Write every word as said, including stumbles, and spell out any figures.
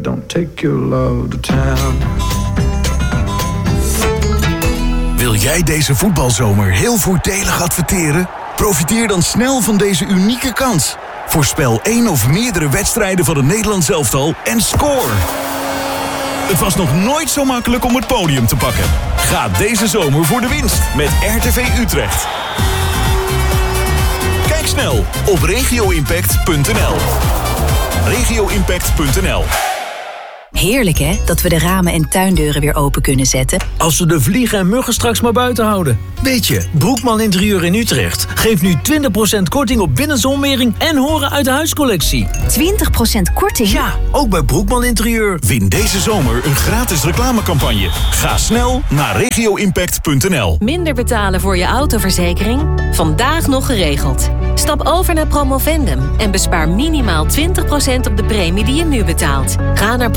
don't take your love to town. Wil jij deze voetbalzomer heel voordelig adverteren? Profiteer dan snel van deze unieke kans. Voorspel één of meerdere wedstrijden van het Nederlands elftal en score! Het was nog nooit zo makkelijk om het podium te pakken. Ga deze zomer voor de winst met R T V Utrecht. Kijk snel op regio impact punt n l. regio impact punt n l. Heerlijk hè, dat we de ramen en tuindeuren weer open kunnen zetten. Als we de vliegen en muggen straks maar buiten houden. Weet je, Broekman Interieur in Utrecht geeft nu twintig procent korting op binnenzonwering en horen uit de huiscollectie. twintig procent korting? Ja, ook bij Broekman Interieur. Win deze zomer een gratis reclamecampagne. Ga snel naar regio impact punt n l. Minder betalen voor je autoverzekering? Vandaag nog geregeld. Stap over naar Promovendum en bespaar minimaal twintig procent op de premie die je nu betaalt. Ga naar